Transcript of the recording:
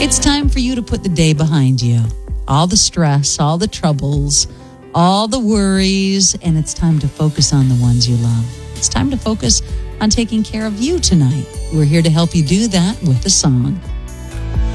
It's time for you to put the day behind you. All the stress, all the troubles, all the worries, and it's time to focus on the ones you love. It's time to focus on taking care of you tonight. We're here to help you do that with a song.